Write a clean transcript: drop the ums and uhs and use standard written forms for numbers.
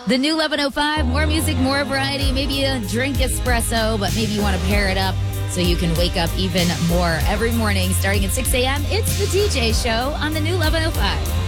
The new 1105, more music, more variety. Maybe you drink espresso, but maybe you want to pair it up so you can wake up even more every morning starting at 6 a.m. It's the DJ Show on the new 1105.